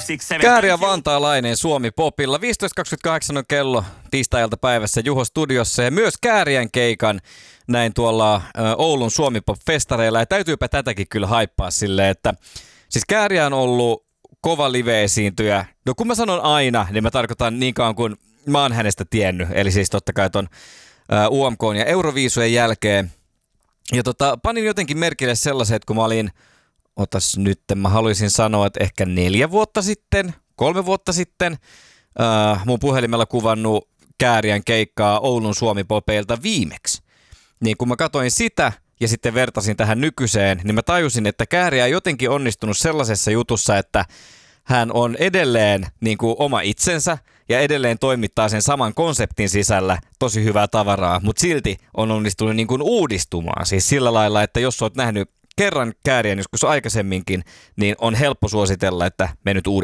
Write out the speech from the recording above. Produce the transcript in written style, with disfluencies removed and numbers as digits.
Kääriä vantaalainen Suomi Popilla. 15.28 on kello tiistai-ilta päivässä Juho studiossa ja myös Kääriän keikan näin tuolla Oulun Suomi Pop-festareilla. Ja täytyypä tätäkin kyllä haippaa silleen, että siis Kääriä on ollut kova live-esiintyjä. No kun mä sanon aina, niin mä tarkoitan niin kauan kuin mä oon hänestä tiennyt. Eli siis totta kai ton UMK ja Euroviisujen jälkeen. Ja panin jotenkin merkille sellaiset, että kun mä olin, mä haluaisin sanoa, että ehkä 4 vuotta sitten, 3 vuotta sitten, mun puhelimella kuvannut Kääriän keikkaa Oulun Suomi-popeilta viimeksi. Niin kun mä katsoin sitä ja sitten vertasin tähän nykyiseen, niin mä tajusin, että Kääriä on jotenkin onnistunut sellaisessa jutussa, että hän on edelleen niin kuin oma itsensä ja edelleen toimittaa sen saman konseptin sisällä tosi hyvää tavaraa, mutta silti on onnistunut niin kuin uudistumaan. Siis sillä lailla, että jos olet nähnyt kerran Kääriän joskus aikaisemminkin, niin on helppo suositella, että me nyt